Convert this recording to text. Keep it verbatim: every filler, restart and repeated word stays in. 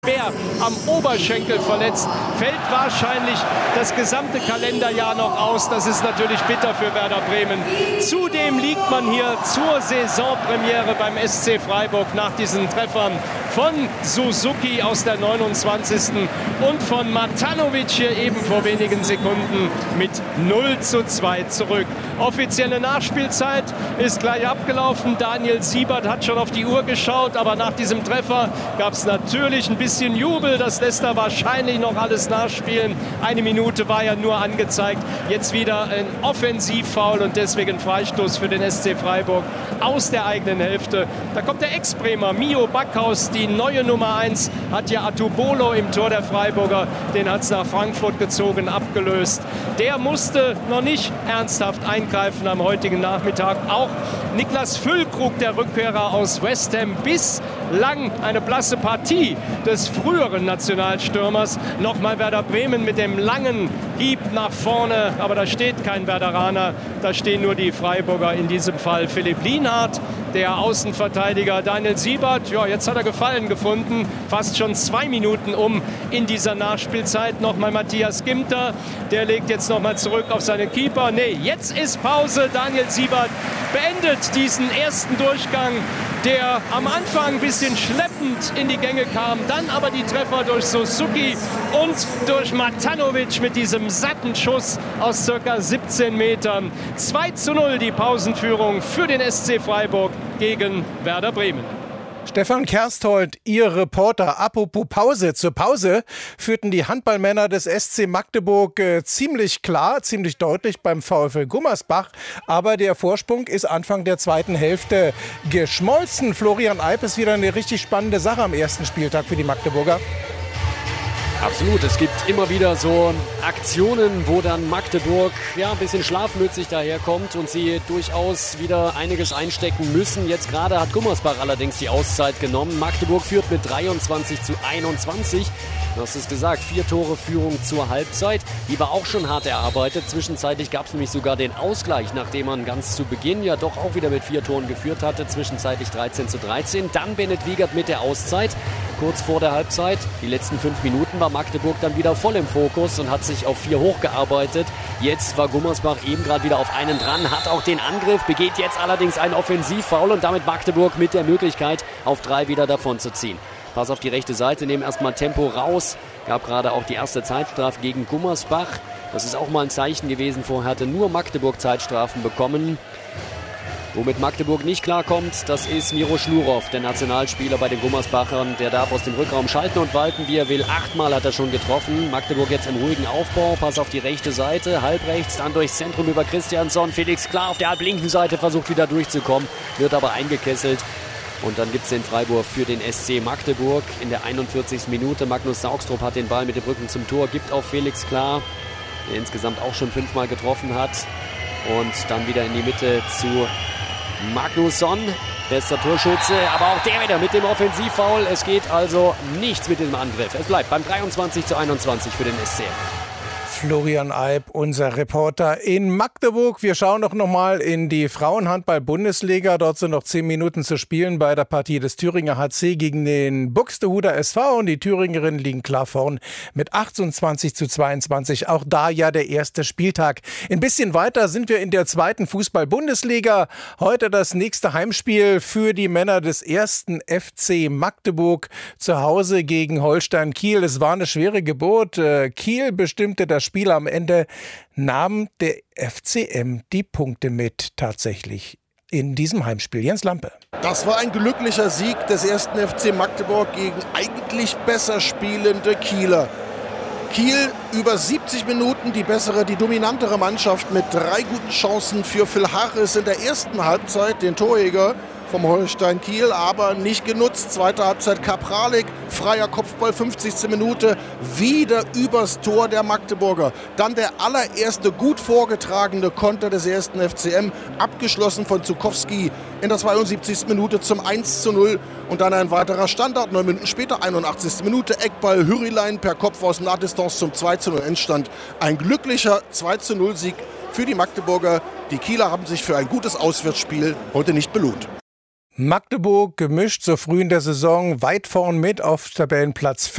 schwer am Oberschenkel verletzt, fällt wahrscheinlich das gesamte Kalenderjahr noch aus. Das ist natürlich bitter für Werder Bremen. Zudem liegt man hier zur Saisonpremiere beim S C Freiburg nach diesen Treffern von Suzuki aus der neunundzwanzigsten und von Matanovic hier eben vor wenigen Sekunden mit null zu zwei zurück. Offizielle Nachspielzeit ist gleich abgelaufen. Daniel Siebert hat schon auf die Uhr geschaut, aber nach diesem Treffer gab es natürlich ein bisschen Jubel. Das lässt er wahrscheinlich noch alles nachspielen. Eine Minute war ja nur angezeigt. Jetzt wieder ein Offensivfoul und deswegen Freistoß für den S C Freiburg aus der eigenen Hälfte. Da kommt der Ex-Bremer Mio Backhaus, die neue Nummer eins, hat ja Atubolo im Tor der Freiburger. Den hat es nach Frankfurt gezogen, abgelöst. Der musste noch nicht ernsthaft eingreifen am heutigen Nachmittag. Auch Niklas Füllkrug, der Rückkehrer aus West Ham, bislang eine blasse Partie des früheren Nationalstürmers. Nochmal Werder Bremen mit dem langen Hieb nach vorne, aber da steht kein Werderaner, da stehen nur die Freiburger, in diesem Fall Philipp Lienhardt, der Außenverteidiger Daniel Siebert. Ja, jetzt hat er Gefallen gefunden, fast schon zwei Minuten um in dieser Nachspielzeit. Nochmal Matthias Ginter, der legt jetzt nochmal zurück auf seinen Keeper. Nee, jetzt ist Pause. Daniel Siebert beendet diesen ersten Durchgang, der am Anfang ein bisschen schleppend in die Gänge kam, dann aber die Treffer durch Suzuki und durch Matanovic mit diesem satten Schuss aus circa siebzehn Metern. zwei zu null die Pausenführung für den S C Freiburg gegen Werder Bremen. Stefan Kersthold, Ihr Reporter. Apropos Pause. Zur Pause führten die Handballmänner des S C Magdeburg äh, ziemlich klar, ziemlich deutlich beim VfL Gummersbach. Aber der Vorsprung ist Anfang der zweiten Hälfte geschmolzen. Florian Eib, ist wieder eine richtig spannende Sache am ersten Spieltag für die Magdeburger. Absolut, es gibt immer wieder so Aktionen, wo dann Magdeburg ja ein bisschen schlafmützig daherkommt und sie durchaus wieder einiges einstecken müssen. Jetzt gerade hat Gummersbach allerdings die Auszeit genommen. Magdeburg führt mit dreiundzwanzig zu einundzwanzig. Du hast es gesagt, vier Tore Führung zur Halbzeit. Die war auch schon hart erarbeitet. Zwischenzeitlich gab es nämlich sogar den Ausgleich, nachdem man ganz zu Beginn ja doch auch wieder mit vier Toren geführt hatte. Zwischenzeitlich dreizehn zu dreizehn. Dann Bennett Wiegert mit der Auszeit. Kurz vor der Halbzeit, die letzten fünf Minuten, war Magdeburg dann wieder voll im Fokus und hat sich auf vier hochgearbeitet. Jetzt war Gummersbach eben gerade wieder auf einen dran, hat auch den Angriff, begeht jetzt allerdings einen Offensivfoul und damit Magdeburg mit der Möglichkeit, auf drei wieder davon zu ziehen. Pass auf die rechte Seite, nehmen erstmal Tempo raus. Gab gerade auch die erste Zeitstrafe gegen Gummersbach. Das ist auch mal ein Zeichen gewesen. Vorher hatte nur Magdeburg Zeitstrafen bekommen. Womit Magdeburg nicht klarkommt, das ist Miro Schlurov, der Nationalspieler bei den Gummersbachern. Der darf aus dem Rückraum schalten und walten, wie er will. Achtmal hat er schon getroffen. Magdeburg jetzt im ruhigen Aufbau. Pass auf die rechte Seite, halb rechts, dann durchs Zentrum über Christiansson. Felix Klar auf der halblinken Seite versucht wieder durchzukommen, wird aber eingekesselt. Und dann gibt es den Freiburg für den S C Magdeburg in der einundvierzigsten Minute. Magnus Saugstrup hat den Ball mit dem Rücken zum Tor, gibt auf Felix Klar, der insgesamt auch schon fünfmal getroffen hat. Und dann wieder in die Mitte zu Magnusson, bester Torschütze, aber auch der wieder mit dem Offensivfoul. Es geht also nichts mit dem Angriff. Es bleibt beim dreiundzwanzig zu einundzwanzig für den S C. Florian Eib, unser Reporter in Magdeburg. Wir schauen doch noch mal in die Frauenhandball-Bundesliga. Dort sind noch zehn Minuten zu spielen bei der Partie des Thüringer H C gegen den Buxtehuder S V. Und die Thüringerinnen liegen klar vorn mit achtundzwanzig zu zweiundzwanzig. Auch da ja der erste Spieltag. Ein bisschen weiter sind wir in der zweiten Fußball-Bundesliga. Heute das nächste Heimspiel für die Männer des ersten F C Magdeburg zu Hause gegen Holstein Kiel. Es war eine schwere Geburt. Kiel bestimmte das Spiel. Am Ende nahm der F C M die Punkte mit, tatsächlich in diesem Heimspiel. Jens Lampe. Das war ein glücklicher Sieg des ersten F C Magdeburg gegen eigentlich besser spielende Kieler. Kiel über siebzig Minuten die bessere, die dominantere Mannschaft mit drei guten Chancen für Phil Harris in der ersten Halbzeit, den Torjäger vom Holstein Kiel, aber nicht genutzt. Zweite Halbzeit Kapralik, freier Kopfball, fünfzigste Minute, wieder übers Tor der Magdeburger. Dann der allererste gut vorgetragene Konter des ersten F C M, abgeschlossen von Zukowski in der zweiundsiebzigsten Minute zum eins zu null. Und dann ein weiterer Standard, neun Minuten später, einundachtzigste Minute, Eckball Hürilein per Kopf aus Nahdistanz zum zwei zu null Endstand. Ein glücklicher zwei zu null Sieg für die Magdeburger. Die Kieler haben sich für ein gutes Auswärtsspiel heute nicht belohnt. Magdeburg gemischt so früh in der Saison weit vorn mit auf Tabellenplatz